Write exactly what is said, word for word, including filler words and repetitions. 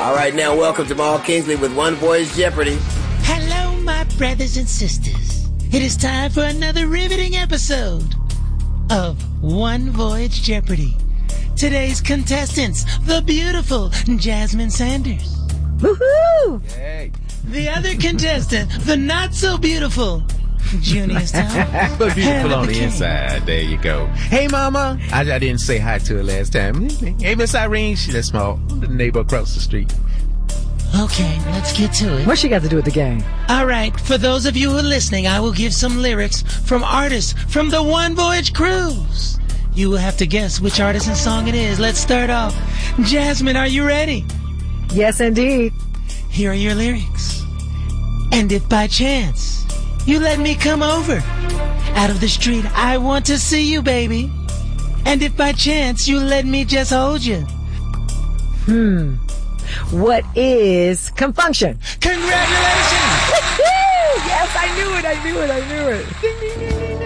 All right, now welcome Jamal Kingsley with One Voice Jeopardy. Hello, my brothers and sisters. It is time for another riveting episode of One Voice Jeopardy. Today's contestants, the beautiful Jasmine Sanders. Woohoo! Yay. The other contestant, the not so beautiful Junius Thomas. But beautiful on the King. inside. There you go. Hey, Mama. I, I didn't say hi to her last time. Hey, Miss Irene. She's that small. The neighbor across the street. Okay, let's get to it. What's she got to do with the game? All right, for those of you who are listening, I will give some lyrics from artists from the One Voyage Cruise. You will have to guess which artist and song it is. Let's start off. Jasmine, are you ready? Yes, indeed. Here are your lyrics. And if by chance you let me come over out of the street, I want to see you, baby. And if by chance you let me just hold you. Hmm. What is compunction? Congratulations! Yes, I knew it. I knew it. I knew it. Ding, ding, ding, ding.